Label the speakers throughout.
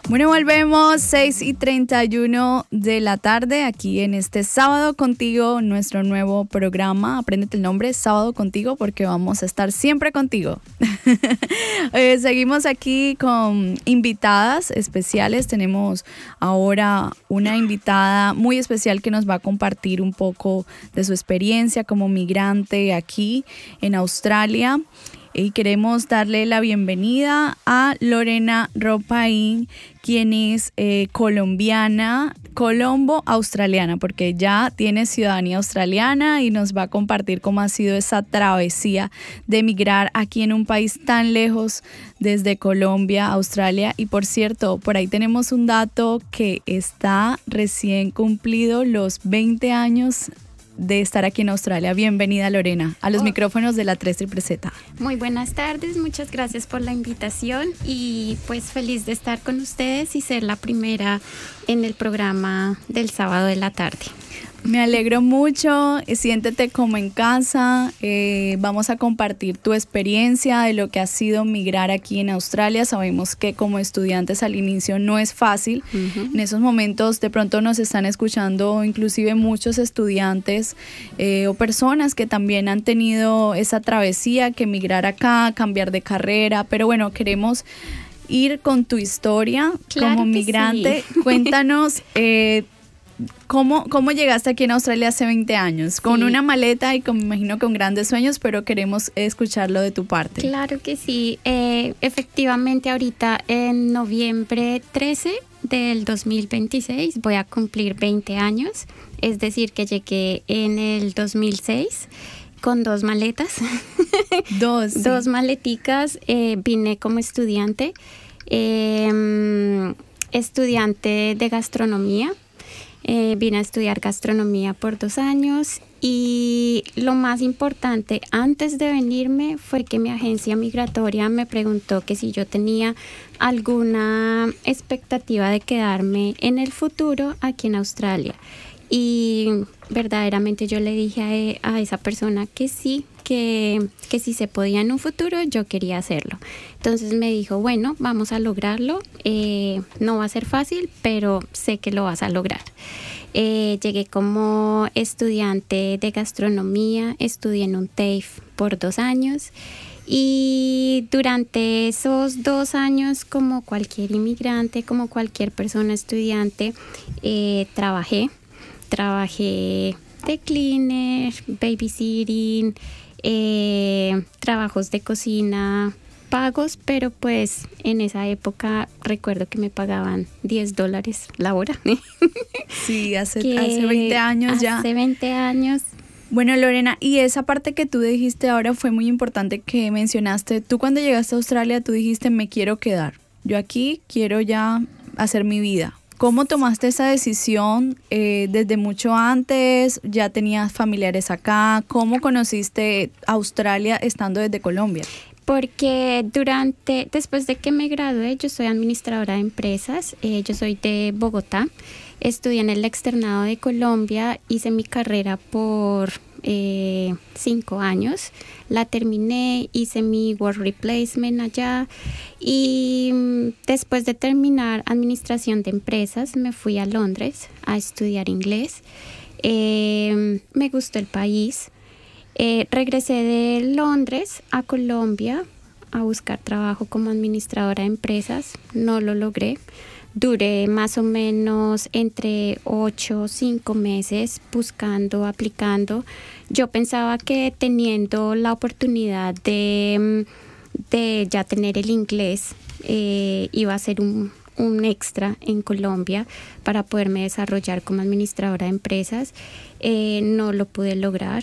Speaker 1: Bueno, volvemos 6:31 de la tarde aquí en este Sábado Contigo, nuestro nuevo programa. Apréndete el nombre, Sábado Contigo, porque vamos a estar siempre contigo. Seguimos aquí con invitadas especiales. Tenemos ahora una invitada muy especial que nos va a compartir un poco de su experiencia como migrante aquí en Australia. Y queremos darle la bienvenida a Lorena Ropain, quien es colombiana, colombo-australiana, porque ya tiene ciudadanía australiana y nos va a compartir cómo ha sido esa travesía de emigrar aquí en un país tan lejos desde Colombia a Australia. Y por cierto, por ahí tenemos un dato que está recién cumplido los 20 años de estar aquí en Australia. Bienvenida, Lorena, a los micrófonos de la 3ZZZ.
Speaker 2: Muy buenas tardes, muchas gracias por la invitación y pues feliz de estar con ustedes y ser la primera en el programa del sábado de la tarde.
Speaker 1: Me alegro mucho, siéntete como en casa, vamos a compartir tu experiencia de lo que ha sido migrar aquí en Australia. Sabemos que como estudiantes al inicio no es fácil. En esos momentos de pronto nos están escuchando inclusive muchos estudiantes o personas que también han tenido esa travesía, que migrar acá, cambiar de carrera, pero bueno, queremos ir con tu historia como migrante. Sí. Cuéntanos, ¿Cómo llegaste aquí en Australia hace 20 años? Con una maleta y me imagino con grandes sueños, pero queremos escucharlo de tu parte.
Speaker 2: Claro que sí. Efectivamente, ahorita en noviembre 13 del 2026 voy a cumplir 20 años. Es decir, que llegué en el 2006 con 2 maletas.
Speaker 1: Sí.
Speaker 2: 2 maleticas. Vine como estudiante, estudiante de gastronomía. Vine a estudiar gastronomía por 2 años y lo más importante antes de venirme fue que mi agencia migratoria me preguntó que si yo tenía alguna expectativa de quedarme en el futuro aquí en Australia. Y verdaderamente yo le dije a esa persona que sí, que si se podía en un futuro yo quería hacerlo. Entonces me dijo, bueno, vamos a lograrlo, no va a ser fácil, pero sé que lo vas a lograr. Llegué como estudiante de gastronomía, estudié en un TAFE por 2 años y durante esos 2 años, como cualquier inmigrante, como cualquier persona estudiante, trabajé de cleaner, babysitting, trabajos de cocina pagos, pero pues en esa época recuerdo que me pagaban $10 la hora.
Speaker 1: Sí, hace 20 años ya.
Speaker 2: Hace 20 años.
Speaker 1: Bueno, Lorena, y esa parte que tú dijiste ahora fue muy importante que mencionaste. Tú cuando llegaste a Australia, tú dijiste, me quiero quedar. Yo aquí quiero ya hacer mi vida. ¿Cómo tomaste esa decisión desde mucho antes? ¿Ya tenías familiares acá? ¿Cómo conociste Australia estando desde Colombia?
Speaker 2: Porque después de que me gradué, yo soy administradora de empresas, yo soy de Bogotá, estudié en el externado de Colombia, hice mi carrera por 5 años, la terminé, hice mi work replacement allá y después de terminar administración de empresas me fui a Londres a estudiar inglés. Me gustó el país. Regresé de Londres a Colombia a buscar trabajo como administradora de empresas. No lo logré. Duré más o menos entre 8 o 5 meses buscando, aplicando. Yo pensaba que teniendo la oportunidad de ya tener el inglés iba a ser un extra en Colombia para poderme desarrollar como administradora de empresas. No lo pude lograr.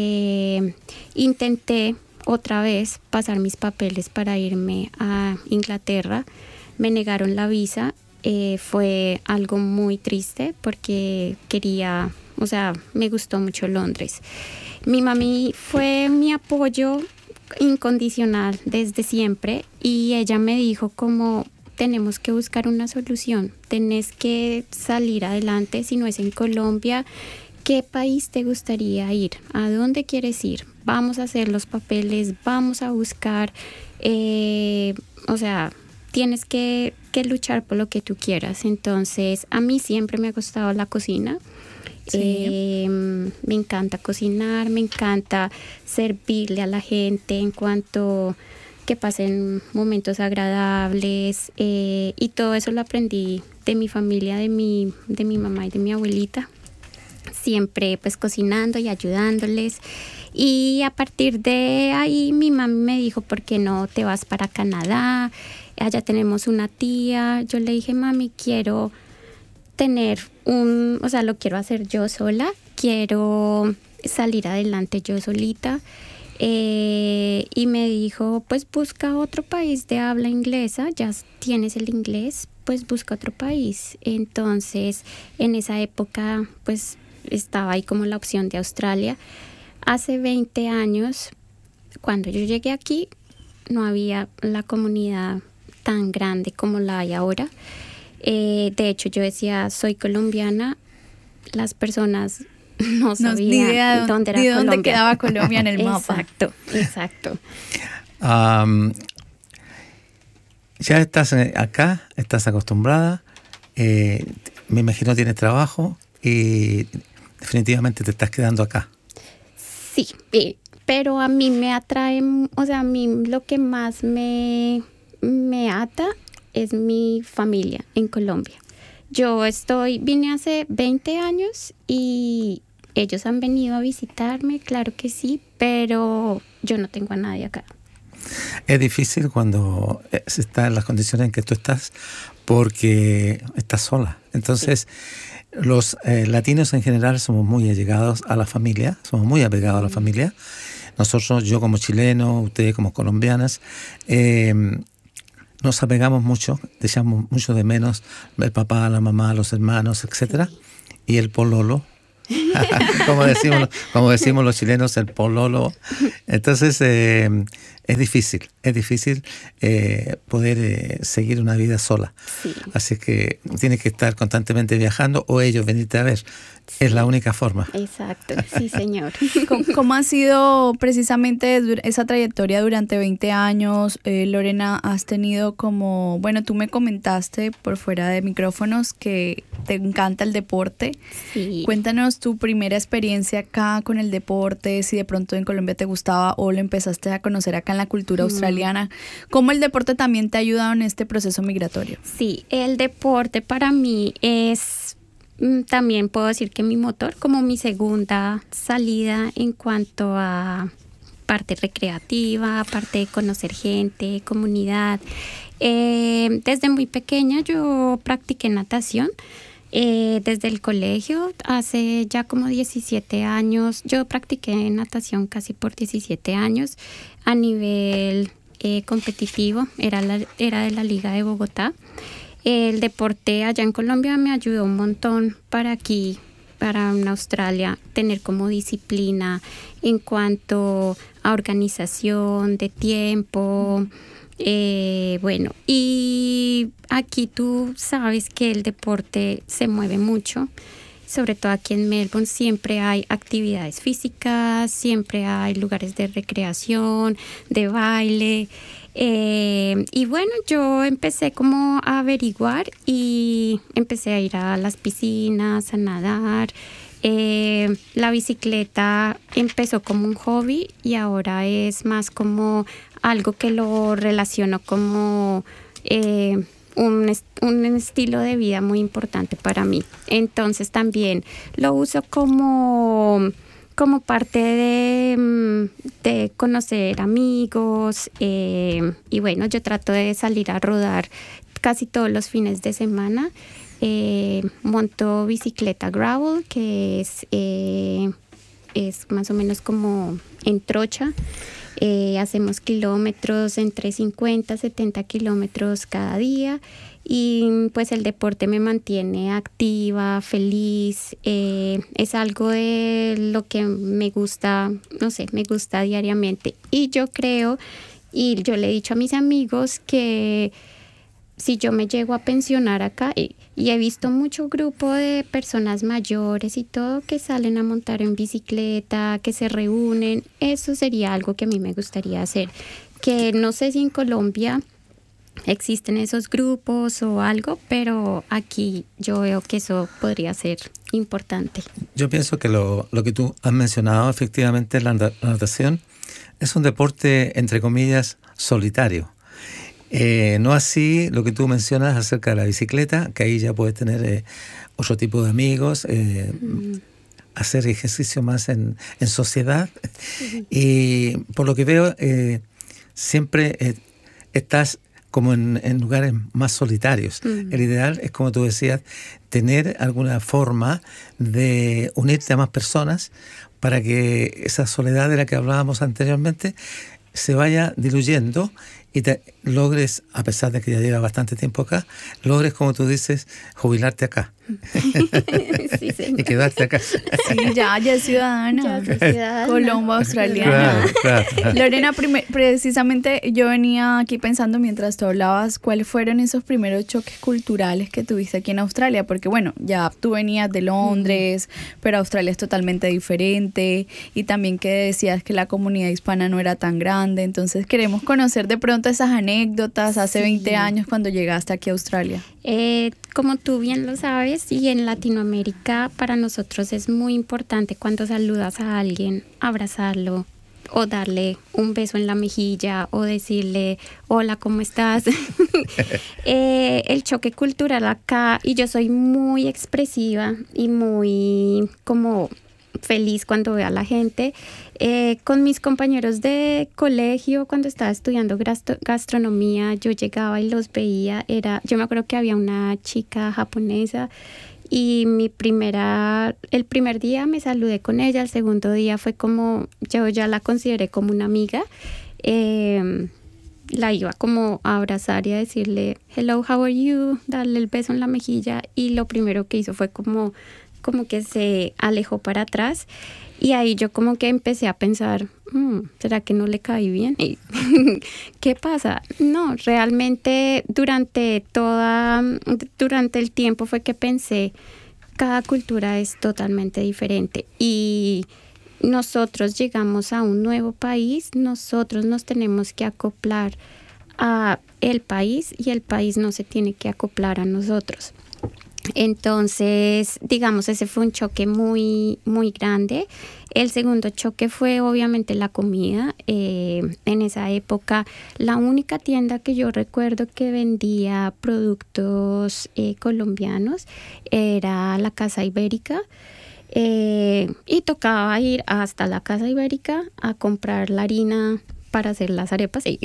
Speaker 2: Intenté otra vez pasar mis papeles para irme a Inglaterra. Me negaron la visa. Fue algo muy triste porque me gustó mucho Londres. Mi mami fue mi apoyo incondicional desde siempre y ella me dijo como tenemos que buscar una solución, tenés que salir adelante. Si no es en Colombia, ¿qué país te gustaría ir? ¿A dónde quieres ir? Vamos a hacer los papeles, vamos a buscar, tienes que luchar por lo que tú quieras. Entonces, a mí siempre me ha gustado la cocina.
Speaker 1: Sí.
Speaker 2: Me encanta cocinar, me encanta servirle a la gente en cuanto que pasen momentos agradables, y todo eso lo aprendí de mi familia, de mi mamá y de mi abuelita, siempre pues cocinando y ayudándoles. Y a partir de ahí mi mamá me dijo, ¿por qué no te vas para Canadá? Allá tenemos una tía. Yo le dije, mami, quiero tener lo quiero hacer yo sola, quiero salir adelante yo solita. Y me dijo, pues busca otro país de habla inglesa, ya tienes el inglés, pues busca otro país. Entonces, en esa época, pues estaba ahí como la opción de Australia. Hace 20 años, cuando yo llegué aquí, no había la comunidad tan grande como la hay ahora. De hecho, yo decía, soy colombiana, las personas no sabían dónde era Colombia.
Speaker 1: Dónde quedaba Colombia en el mapa.
Speaker 2: Exacto.
Speaker 3: Ya estás acá, estás acostumbrada, me imagino tienes trabajo y definitivamente te estás quedando acá.
Speaker 2: Sí, pero a mí me atrae, a mí lo que más me ata es mi familia en Colombia. Vine hace 20 años y ellos han venido a visitarme, claro que sí, pero yo no tengo a nadie acá.
Speaker 3: Es difícil cuando se está en las condiciones en que tú estás porque estás sola. Entonces, sí. Los latinos en general somos muy allegados a la familia, somos muy apegados a la familia. Nosotros, yo como chileno, ustedes como colombianas, nos apegamos mucho, echamos mucho de menos el papá, la mamá, los hermanos, etcétera, y el pololo. como decimos los chilenos, el pololo. Entonces es difícil poder seguir una vida sola. Sí. Así que tienes que estar constantemente viajando o ellos venirte a ver. Sí. Es la única forma.
Speaker 2: Exacto, sí señor.
Speaker 1: ¿Cómo ha sido precisamente esa trayectoria durante 20 años? Lorena, has tenido tú me comentaste por fuera de micrófonos que te encanta el deporte.
Speaker 2: Sí.
Speaker 1: Cuéntanos tu primera experiencia acá con el deporte, si de pronto en Colombia te gustaba o lo empezaste a conocer acá en la cultura australiana. ¿Cómo el deporte también te ha ayudado en este proceso migratorio?
Speaker 2: Sí, el deporte para mí es, también puedo decir que mi motor, como mi segunda salida en cuanto a parte recreativa, parte de conocer gente, comunidad. Desde muy pequeña yo practiqué natación. Desde el colegio, hace ya como 17 años, yo practiqué natación casi por 17 años a nivel competitivo, era de la Liga de Bogotá. El deporte allá en Colombia me ayudó un montón para en Australia, tener como disciplina en cuanto a organización de tiempo. Y aquí tú sabes que el deporte se mueve mucho, sobre todo aquí en Melbourne siempre hay actividades físicas, siempre hay lugares de recreación, de baile, y bueno, yo empecé como a averiguar y empecé a ir a las piscinas, a nadar. La bicicleta empezó como un hobby y ahora es más como algo que lo relaciono como un estilo de vida muy importante para mí. Entonces también lo uso como parte de conocer amigos, y bueno, yo trato de salir a rodar casi todos los fines de semana. Monto bicicleta gravel, que es más o menos como en trocha. Hacemos kilómetros entre 50 a 70 kilómetros cada día y pues el deporte me mantiene activa, feliz. Es algo de lo que me gusta, me gusta diariamente. Y yo creo, y yo le he dicho a mis amigos que si yo me llego a pensionar acá, y he visto mucho grupo de personas mayores y todo que salen a montar en bicicleta, que se reúnen, eso sería algo que a mí me gustaría hacer. Que no sé si en Colombia existen esos grupos o algo, pero aquí yo veo que eso podría ser importante.
Speaker 3: Yo pienso que lo que tú has mencionado, efectivamente, la natación es un deporte, entre comillas, solitario. No así lo que tú mencionas acerca de la bicicleta, que ahí ya puedes tener otro tipo de amigos, hacer ejercicio más en sociedad. Y por lo que veo, siempre estás como en lugares más solitarios. El ideal es, como tú decías, tener alguna forma de unirte a más personas para que esa soledad de la que hablábamos anteriormente se vaya diluyendo y te logres, a pesar de que ya llevas bastante tiempo acá, logres, como tú dices, jubilarte acá.
Speaker 2: Sí,
Speaker 3: y quedarte acá.
Speaker 1: Sí, ya es ciudadana.
Speaker 2: Ya soy ciudadana.
Speaker 1: Colombo australiana.
Speaker 3: Claro.
Speaker 1: Lorena, precisamente yo venía aquí pensando mientras tú hablabas, ¿cuáles fueron esos primeros choques culturales que tuviste aquí en Australia? Porque bueno, ya tú venías de Londres, pero Australia es totalmente diferente, y también que decías que la comunidad hispana no era tan grande, entonces queremos conocer de pronto esas anécdotas hace 20 años cuando llegaste aquí a Australia.
Speaker 2: Como tú bien lo sabes, y en Latinoamérica para nosotros es muy importante cuando saludas a alguien, abrazarlo o darle un beso en la mejilla o decirle hola, ¿cómo estás? El choque cultural acá, y yo soy muy expresiva y muy como feliz cuando veo a la gente. Con mis compañeros de colegio, cuando estaba estudiando gastronomía, yo llegaba y los veía. Yo me acuerdo que había una chica japonesa y el primer día me saludé con ella, el segundo día fue como, yo ya la consideré como una amiga. La iba como a abrazar y a decirle hello, how are you, darle el beso en la mejilla, y lo primero que hizo fue como que se alejó para atrás, y ahí yo como que empecé a pensar, ¿será que no le caí bien? ¿Qué pasa? No, realmente durante el tiempo fue que pensé, cada cultura es totalmente diferente, y nosotros llegamos a un nuevo país, nosotros nos tenemos que acoplar a el país y el país no se tiene que acoplar a nosotros. Entonces, digamos, ese fue un choque muy, muy grande. El segundo choque fue obviamente la comida. En esa época, la única tienda que yo recuerdo que vendía productos colombianos era la Casa Ibérica. Y tocaba ir hasta la Casa Ibérica a comprar la harina para hacer las arepas. Sí.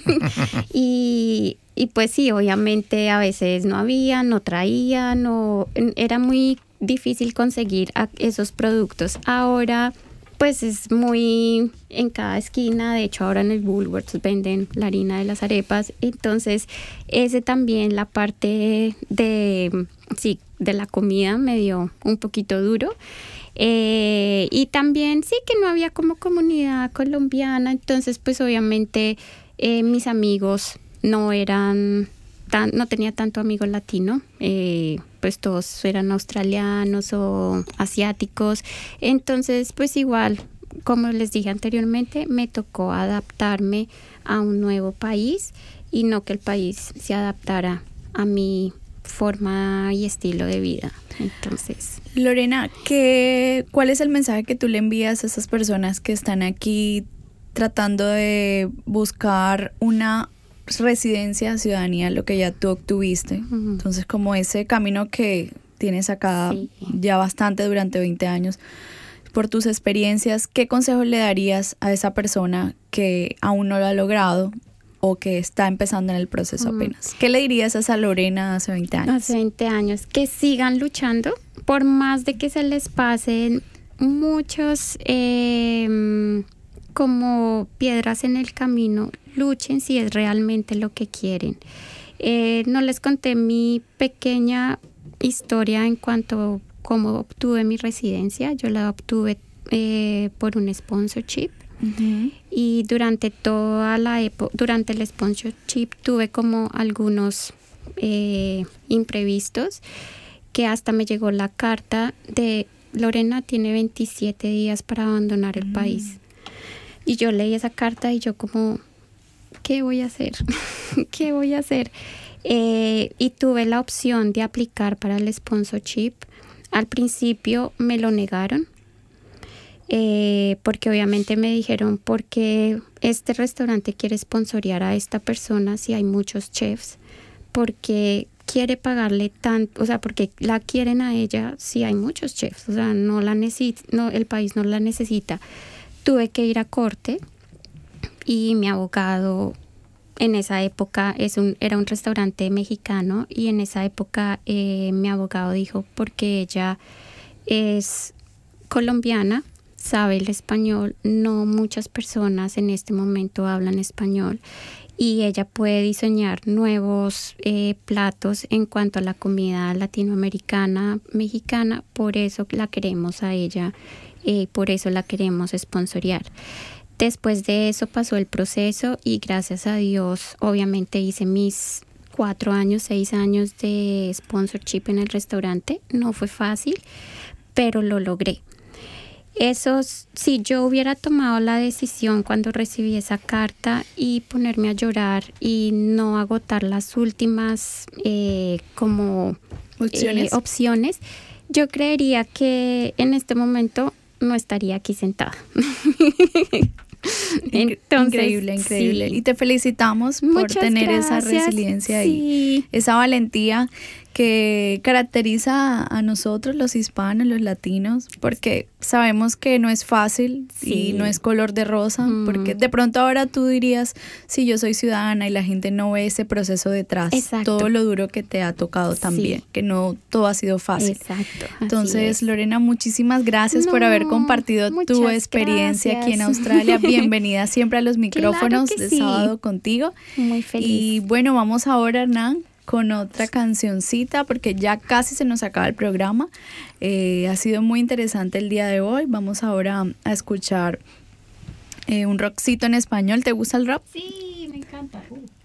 Speaker 2: Y pues sí, obviamente a veces no había, no traían, era muy difícil conseguir esos productos. Ahora pues es muy en cada esquina, de hecho ahora en el Woolworths venden la harina de las arepas. Entonces ese también, la parte de la comida me dio un poquito duro. Y también sí que no había como comunidad colombiana, entonces pues obviamente mis amigos no tenía tanto amigo latino, pues todos eran australianos o asiáticos, entonces pues igual, como les dije anteriormente, me tocó adaptarme a un nuevo país y no que el país se adaptara a mi forma y estilo de vida. Entonces,
Speaker 1: Lorena, ¿cuál es el mensaje que tú le envías a esas personas que están aquí tratando de buscar una residencia, ciudadanía, lo que ya tú obtuviste? Entonces, como ese camino que tienes acá ya bastante durante 20 años, por tus experiencias, ¿qué consejo le darías a esa persona que aún no lo ha logrado o que está empezando en el proceso apenas? ¿Qué le dirías a esa Lorena hace 20 años?
Speaker 2: Hace 20 años, que sigan luchando, por más de que se les pasen muchos como piedras en el camino, luchen si es realmente lo que quieren. No les conté mi pequeña historia en cuanto a cómo obtuve mi residencia. Yo la obtuve por un sponsorship. Y durante toda durante el sponsorship tuve como algunos imprevistos, que hasta me llegó la carta de Lorena tiene 27 días para abandonar el país. Y yo leí esa carta y yo como, ¿qué voy a hacer? ¿Qué voy a hacer? Y tuve la opción de aplicar para el sponsorship. Al principio me lo negaron, porque obviamente me dijeron, ¿por qué este restaurante quiere sponsorear a esta persona si hay muchos chefs? Porque quiere pagarle tanto, o sea, porque la quieren a ella si hay muchos chefs, o sea, no la no, el país no la necesita. Tuve que ir a corte y mi abogado en esa época era un restaurante mexicano, y en esa época mi abogado dijo, porque ella es colombiana, sabe el español, no muchas personas en este momento hablan español, y ella puede diseñar nuevos platos en cuanto a la comida latinoamericana, mexicana, por eso la queremos a ella, por eso la queremos sponsorear. Después de eso pasó el proceso y gracias a Dios, obviamente hice mis 6 años de sponsorship en el restaurante. No fue fácil, pero lo logré. Si yo hubiera tomado la decisión cuando recibí esa carta y ponerme a llorar y no agotar las últimas opciones, yo creería que en este momento no estaría aquí sentada.
Speaker 1: Entonces, increíble. Sí. Y te felicitamos por tener esa resiliencia y esa valentía que caracteriza a nosotros, los hispanos, los latinos, porque sabemos que no es fácil y no es color de rosa, porque de pronto ahora tú dirías, sí, yo soy ciudadana, y la gente no ve ese proceso detrás. Exacto. Todo lo duro que te ha tocado también, que no todo ha sido fácil.
Speaker 2: Exacto.
Speaker 1: Entonces, Lorena, muchísimas gracias por haber compartido tu experiencia aquí en Australia. Bienvenida siempre a los micrófonos de Sábado Contigo.
Speaker 2: Muy feliz.
Speaker 1: Y bueno, vamos ahora, Hernán, con otra cancioncita, porque ya casi se nos acaba el programa. Ha sido muy interesante el día de hoy. Vamos ahora a escuchar un rockcito en español. ¿Te gusta el rock?
Speaker 2: Sí, me encanta.